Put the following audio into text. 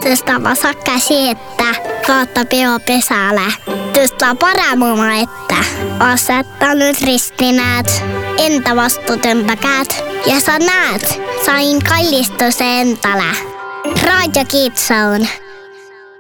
Tästä vasakka siettä kautta pesällä. Tästä paramuma, että asettanut ristinäät, entä vastuutymppäkäät. Ja sä näet, sain kallistusentälä. Radio Kitsoon.